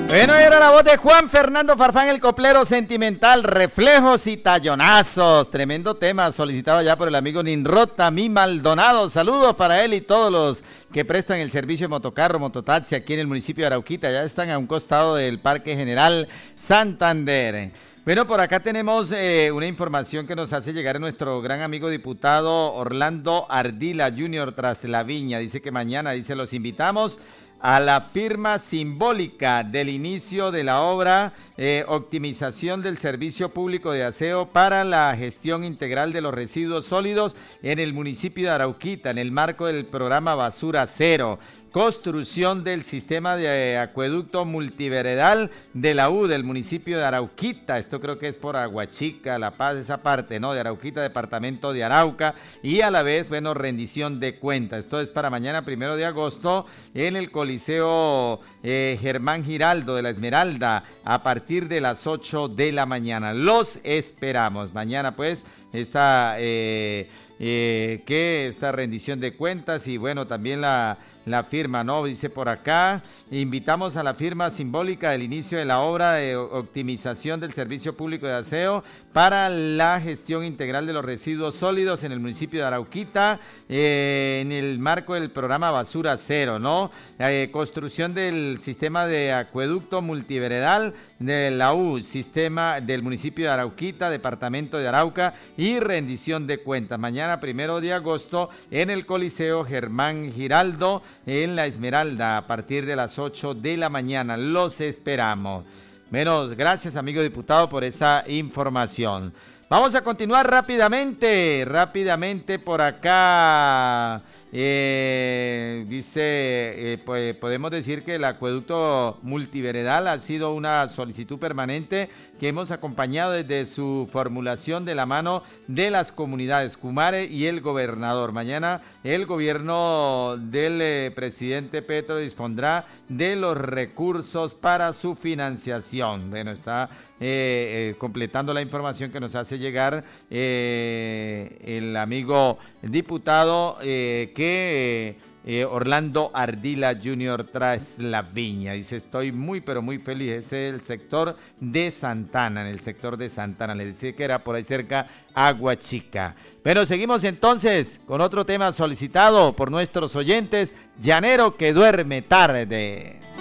Bueno, era la voz de Juan Fernando Farfán, el coplero sentimental, reflejos y tallonazos. Tremendo tema solicitado ya por el amigo Ninrota, mi Maldonado. Saludos para él y todos los que prestan el servicio de motocarro, mototaxi aquí en el municipio de Arauquita. Ya están a un costado del Parque General Santander. Bueno, por acá tenemos una información que nos hace llegar nuestro gran amigo diputado Orlando Ardila Jr. Traslaviña. Dice que mañana, los invitamos a la firma simbólica del inicio de la obra optimización del servicio público de aseo para la gestión integral de los residuos sólidos en el municipio de Arauquita, en el marco del programa Basura Cero. Construcción del sistema de acueducto multiveredal de la U del municipio de Arauquita. Esto creo que es por Aguachica, La Paz, esa parte, ¿no? De Arauquita, departamento de Arauca. Y a la vez, bueno, rendición de cuentas. Esto es para mañana, 1 de agosto, en el Coliseo Germán Giraldo de la Esmeralda, a partir de las 8 de la mañana. Los esperamos. Mañana, pues, esta rendición de cuentas y, bueno, también la firma, ¿no? Dice por acá, invitamos a la firma simbólica del inicio de la obra de optimización del servicio público de aseo para la gestión integral de los residuos sólidos en el municipio de Arauquita, en el marco del programa Basura Cero, ¿no? Construcción del sistema de acueducto multiveredal de la U, sistema del municipio de Arauquita, departamento de Arauca, y rendición de cuentas. Mañana, 1 de agosto, en el Coliseo Germán Giraldo, en La Esmeralda, a partir de las 8 de la mañana. Los esperamos. Bueno, gracias, amigo diputado, por esa información. Vamos a continuar rápidamente por acá. Pues podemos decir que el acueducto multiveredal ha sido una solicitud permanente que hemos acompañado desde su formulación de la mano de las comunidades Cumare y el gobernador. Mañana el gobierno del presidente Petro dispondrá de los recursos para su financiación. Bueno, está completando la información que nos hace llegar el amigo diputado Orlando Ardila Jr. Traslaviña. Dice, estoy muy, pero muy feliz. Ese es el sector de Santana, en el sector de Santana. Le decía que era por ahí cerca Aguachica. Pero seguimos entonces con otro tema solicitado por nuestros oyentes. Llanero que duerme tarde.